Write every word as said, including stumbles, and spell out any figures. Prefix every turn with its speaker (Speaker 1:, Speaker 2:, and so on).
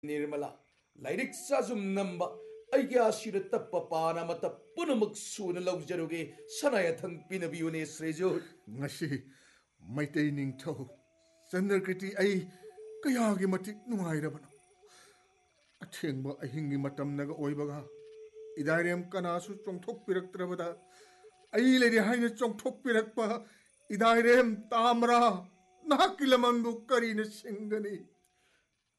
Speaker 1: Nirmala lyric साजुम नंबा अैगे आशीर तप्प पाना मत पुनमक सुन लौजरुगे सनायथंग पिनबियुने श्रेजोर
Speaker 2: ngasi maitai ningthau chandrakriti ai kayagi matik nungairabano athengba ahingi matamnaga oibaga idairem kanasu chongthok piraktrabada ai ledi haina chongthok pirakpa idairem tamra nakilamanbu karina singani